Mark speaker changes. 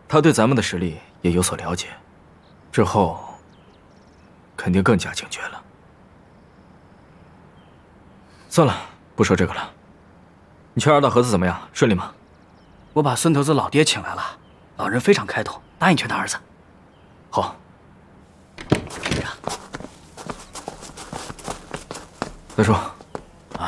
Speaker 1: 他对咱们的实力也有所了解，之后肯定更加警觉了。算了，不说这个了。你去二道河子怎么样？顺利吗？
Speaker 2: 我把孙头子老爹请来了，老人非常开通，答应劝他儿子。
Speaker 1: 好。再说。